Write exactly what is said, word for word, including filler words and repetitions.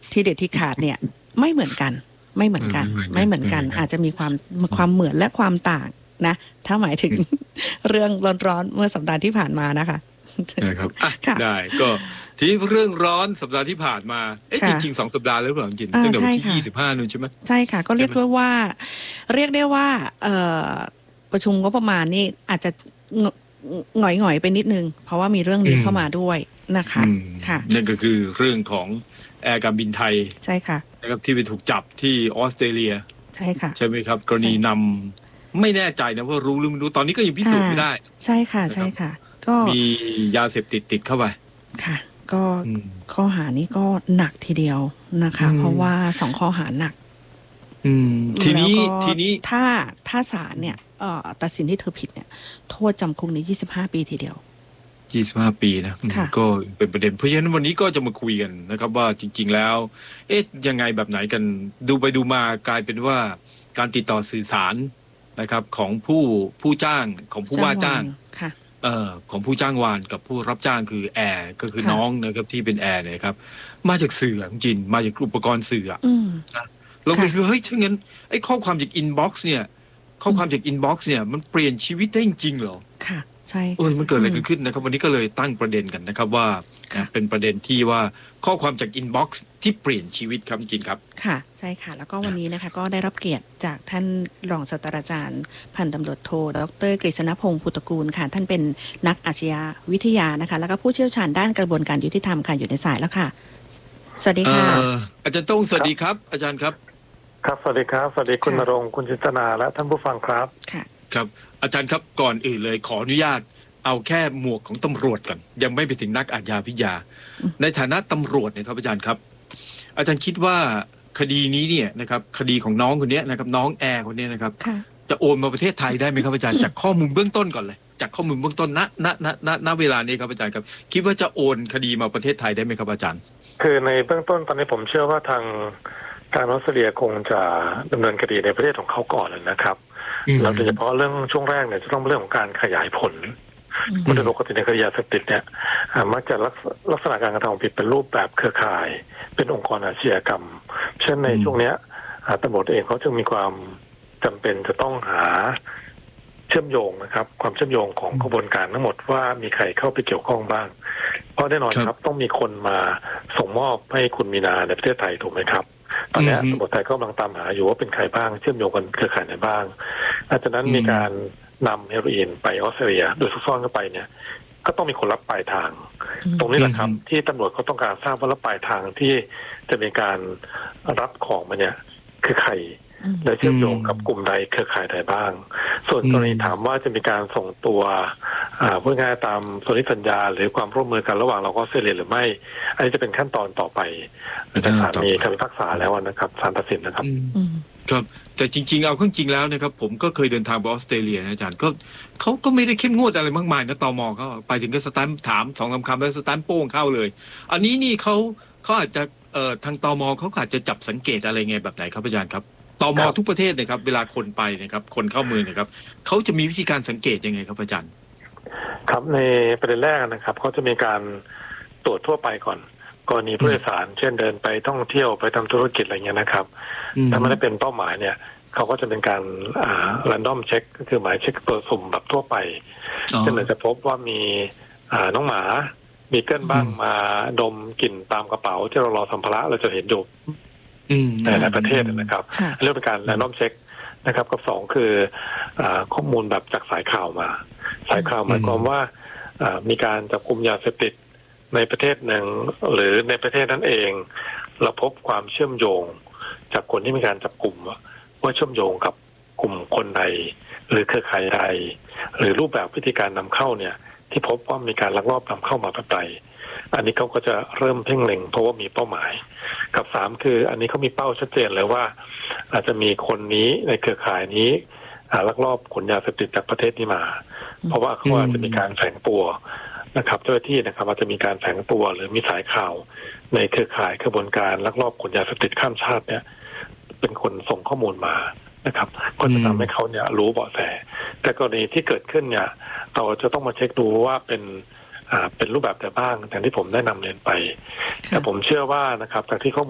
ที่เด็ดที่ขาดเนี่ยไม่เหมือนกันไม่เหมือนกันไม่เหมือนกันอาจจะมีความความเหมือนและความต่างนะถ้าหมายถึงเรื่องร้อนๆเมื่อสัปดาห์ที่ผ่านมานะคะนะครับได้ก็ที่เรื่องร้อนสัปดาห์ที่ผ่านมาเอ๊ะจริงๆสองสัปดาห์แล้วหรือเปล่าจริงตั้งแต่วันที่ยี่สิบห้านู่นใช่ไหมใช่ค่ะก็เรียกได้ว่าเรียกได้ว่าประชุมงบประมาณนี่อาจจะหงอยๆไปนิดนึงเพราะว่ามีเรื่องนี้เข้ามาด้วยนะคะค่ะนั่นก็คือเรื่องของแอร์การบินไทยใช่ค่ะนะครับที่ไปถูกจับที่ออสเตรเลียใช่ค่ะใช่ไหมครับกรณีนำไม่แน่ใจนะว่ารู้หรือไม่รู้ตอนนี้ก็ยังพิสูจน์ไม่ได้ใช่ค่ะใช่ค่ะก็มียาเสพติดติดเข้าไปค่ะก็ข้อหานี้ก็หนักทีเดียวนะคะเพราะว่าสองข้อหาหนักทีนี้ทีนี้ถ้าถ้าศาลเนี่ยตัดสินที่เธอผิดเนี่ยโทษจำคุกในยี่สิบห้าปีทีเดียวยี่สิบห้าปีนะก็เป็นประเด็นเพราะฉะนั้นวันนี้ก็จะมาคุยกันนะครับว่าจริงๆแล้วเอ๊ะยังไงแบบไหนกันดูไปดูมากลายเป็นว่าการติดต่อสื่อสารนะครับของผู้ผู้จ้างของผู้ว่าจ้างเอ่อของผู้จ้างวานกับผู้รับจ้างคือแอร์ก็คือน้องนะครับที่เป็นแอร์เนี่ยครับมาจากสื่อจริงๆมาจากอุปกรณ์สื่อนะเราคิดว่าเฮ้ยถ้างั้นไอ้ข้อความจากอินบ็อกซ์เนี่ยข้อความจากอินบ็อกซ์เนี่ยมันเปลี่ยนชีวิตได้จริงเหรอค่ะใช่เออมันเกิดอะไรขึ้นนะครับวันนี้ก็เลยตั้งประเด็นกันนะครับว่าเป็นประเด็นที่ว่าข้อความจากอินบ็อกซ์ที่เปลี่ยนชีวิตครับจริงครับค่ะใช่ค่ะแล้วก็วันนี้นะคะก็ได้รับเกียรติจากท่านรองศาสตราจารย์พันตำรวจโทดรกฤษณพงศ์ภูตระกูลค่ะท่านเป็นนักอาชญาวิทยานะคะแล้วก็ผู้เชี่ยวชาญด้านกระบวนการยุติธรรมค่ะอยู่ในสายแล้วค่ะสวัสดีค่ะอาจารย์ต้องสวัสดีครับอาจารย์ครับครับสวัสดีครับสวัสดีคุณณรงค์คุณจินตนาและท่านผู้ฟังครับค่ะครับอาจารย์ครับก่อนอื่นเลยขออนุญาตเอาแค่หมวกของตำรวจก่อนยังไม่ไปถึงนักอาชญาวิทยาในฐานะตำรวจเนี่ยครับอาจารย์ครับอาจารย์คิดว่าคดีนี้เนี่ยนะครับคดีของน้องคนนี้นะครับน้องแอร์คนนี้นะครับจะโอนมาประเทศไทยได้ไหมครับอาจารย์จากข้อมูลเบื้องต้นก่อนเลยจากข้อมูลเบื้องต้นณณณณณเวลานี้ครับอาจารย์ครับคิดว่าจะโอนคดีมาประเทศไทยได้ไหมครับอาจารย์คือในเบื้องต้นตอนนี้ผมเชื่อว่าทางการออสเตรเลียคงจะดำเนินคดีในประเทศของเขาก่อนนะครับแล้วโดยเฉพาะเรื่องช่วงแรกเนี่ยจะต้องเป็นเรื่องของการขยายผลโดยปกติในคดียาเสพติดเนี่ยมักจะลักษณะการกระทำผิดเป็นรูปแบบเครือข่ายเป็นองค์กรอาชญากรรมเช่นในช่วงนี้ตำรวจเองเขาจึงมีความจำเป็นจะต้องหาเชื่อมโยงนะครับความเชื่อมโยงของกระบวนการทั้งหมดว่ามีใครเข้าไปเกี่ยวข้องบ้างเพราะแน่นอนครับต้องมีคนมาส่งมอบให้คุณมีนาในประเทศไทยถูกไหมครับตอนนี้ตำรวจไทยก็กำลังตามหาอยู่ว่าเป็นใครบ้างเชื่อมโยงกันเครือข่ายไหนบ้างหลังจากนั้นมีการนำเฮโรอีนไปออสเตรเลียโดยซุกซ่อนเข้าไปเนี่ยก็ต้องมีคนรับปลายทางตรงนี้แหละครับที่ตำรวจเขาต้องการทราบว่ารับปลายทางที่จะมีการรับของมาเนี่ยคือใครและเชื่อมโยงกับกลุ่มใดเครือข่ายใดบ้างส่วนกรณีถามว่าจะมีการส่งตัวพูดง่ายตามสนธิสัญญาหรือความร่วมมือกันระหว่างเราก็ออสเตรเลียหรือไม่อันนี้จะเป็นขั้นตอนต่อไปในศาลมีคำพิพากษาแล้วนะครับศาลตัดสินนะครับครับแต่จริงๆเอาเข้าจริงแล้วนะครับผมก็เคยเดินทางไปออสเตรเลียนะอาจารย์ก็เขาก็ไม่ได้เข้มงวดอะไรมากมายนะตมเขาไปถึงก็สแตมป์ถามสองคำคำแล้วสแตมป์โป้งเข้าเลยอันนี้นี่เขาเขาอาจจะเอ่อทางตมเขาอาจจะจับสังเกตอะไรไงแบบไหนครับอาจารย์ครับตมทุกประเทศนะครับเวลาคนไปนะครับคนเข้าเมืองนะครับเขาจะมีวิธีการสังเกตยังไงครับอาจารย์ครับในประเด็นแรกนะครับเขาจะมีการตรวจทั่วไปก่อนกรณีผู้โดยสารเช่นเดินไปท่องเที่ยวไปทำธุรกิจอะไรเงี้ยนะครับถ้าไม่ได้เป็นเป้าหมายเนี่ยเขาก็จะเป็นการอ่า random check ก็คือหมายเช็คตัวสุ่มแบบทั่วไปเช่นอาจจะพบว่ามีอ่าน้องหมามีเกิลบ้างมาดมกลิ่นตามกระเป๋าที่เรารอสัมภาระเราจะเห็นอยู่ในหลายประเทศนะครับเรื่องเป็นการ random check นะครับกับสองคืออ่าข้อมูลแบบจากสายข่าวมาสายข่าวหมายความว่าอ่ามีการจับกุมยาเสพติดในประเทศหนึ่งหรือในประเทศนั้นเองเราพบความเชื่อมโยงจากคนที่มีการจับกลุ่มว่าเชื่อมโยงกับกลุ่มคนใดหรือเครือข่ายใดหรือรูปแบบวิธีการนำเข้าเนี่ยที่พบว่ามีการลักลอบนำเข้ามาแบบใดอันนี้เขาก็จะเริ่มเพ่งเล็งเพราะว่ามีเป้าหมายกับสามคืออันนี้เขามีเป้าชัดเจนเลยว่าอาจจะมีคนนี้ในเครือข่ายนี้ลักลอบขนยาเสพติดจากประเทศนี้มาเพราะว่าเขาอาจจะมีการแฝงตัวนะครับเจ้าหน้าที่นะครับอาจจะมีการแฝงตัวหรือมีสายข่าวในเครือข่ายกระบวนการลักลอบขนยาเสพติดข้ามชาติเนี่ยเป็นคนส่งข้อมูลมานะครับก็จะทำให้เขาเนี่ยรู้เบาะแสแต่กรณีที่เกิดขึ้นเนี่ยเราจะต้องมาเช็คดูว่าเป็นอ่าเป็นรูปแบบแต่บ้างอย่างที่ผมได้นำเรียนไปแต่ผมเชื่อว่านะครับจากที่ข้อ